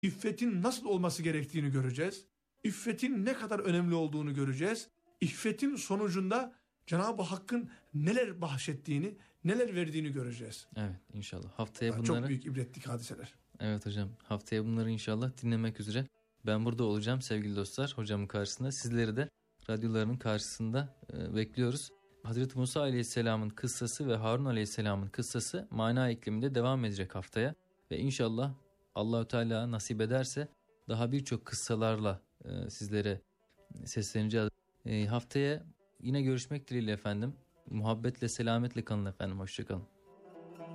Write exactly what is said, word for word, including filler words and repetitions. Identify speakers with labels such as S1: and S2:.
S1: İffetin nasıl olması gerektiğini göreceğiz. İffetin ne kadar önemli olduğunu göreceğiz. İffetin sonucunda Cenab-ı Hakk'ın neler bahşettiğini, neler verdiğini göreceğiz.
S2: Evet, inşallah. Haftaya
S1: bunları...
S2: bunları...
S1: Çok büyük ibretlik hadiseler.
S2: Evet hocam. Haftaya bunları inşallah dinlemek üzere. Ben burada olacağım sevgili dostlar, hocamın karşısında. Sizleri de radyolarının karşısında e, bekliyoruz. Hazreti Musa Aleyhisselam'ın kıssası ve Harun Aleyhisselam'ın kıssası mana ikliminde devam edecek haftaya. Ve inşallah Allah-u Teala nasip ederse daha birçok kıssalarla e, sizlere sesleneceğiz. E, haftaya yine görüşmek dileğiyle efendim. Muhabbetle, selametle kalın efendim. Hoşça kalın.